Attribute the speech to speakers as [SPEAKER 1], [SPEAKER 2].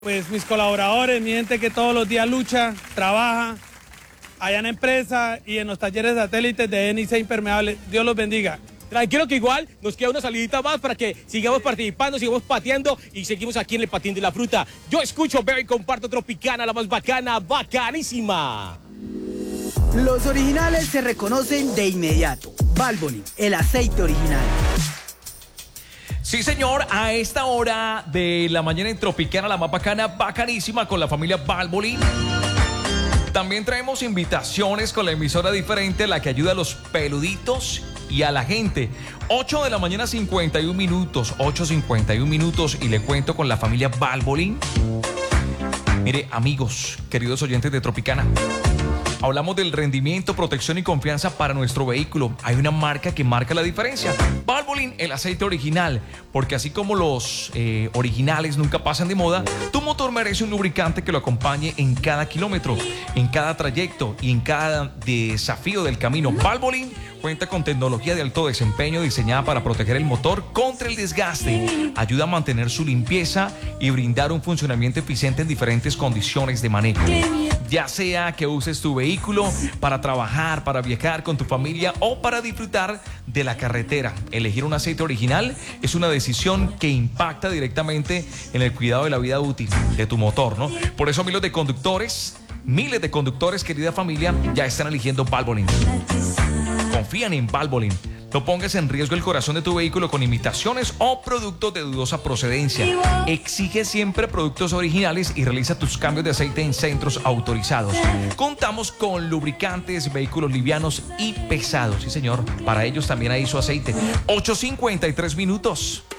[SPEAKER 1] Pues mis colaboradores, mi gente que todos los días lucha, trabaja, allá en la empresa y en los talleres satélites de NIC Impermeable. Dios los bendiga.
[SPEAKER 2] Tranquilo que igual nos queda una salidita más para que sigamos participando, sigamos pateando y seguimos aquí en el Patín de la Fruta. Yo escucho, veo y comparto Tropicana, la más bacana, bacanísima.
[SPEAKER 3] Los originales se reconocen de inmediato. Valvoline, el aceite original.
[SPEAKER 4] Sí, señor, a esta hora de la mañana en Tropicana, la más bacana, bacanísima, con la familia Valvoline. También traemos invitaciones con la emisora diferente, la que ayuda a los peluditos y a la gente. 8 de la mañana, 51 minutos, 8:51 minutos, y le cuento con la familia Valvoline. Mire, amigos, queridos oyentes de Tropicana, hablamos del rendimiento, protección y confianza para nuestro vehículo. Hay una marca que marca la diferencia. Valvoline, el aceite original. Porque así como los originales nunca pasan de moda, tu motor merece un lubricante que lo acompañe en cada kilómetro, en cada trayecto y en cada desafío del camino. Valvoline cuenta con tecnología de alto desempeño diseñada para proteger el motor contra el desgaste. Ayuda a mantener su limpieza y brindar un funcionamiento eficiente en diferentes condiciones de manejo. Ya sea que uses tu vehículo para trabajar, para viajar con tu familia o para disfrutar de la carretera, elegir un aceite original es una decisión que impacta directamente en el cuidado de la vida útil de tu motor, ¿no? Por eso miles de conductores, querida familia, ya están eligiendo Valvoline. Confían en Valvoline. No pongas en riesgo el corazón de tu vehículo con imitaciones o productos de dudosa procedencia. Exige siempre productos originales y realiza tus cambios de aceite en centros autorizados. Contamos con lubricantes, vehículos livianos y pesados. Sí, señor, para ellos también hay su aceite. 8:53 minutos.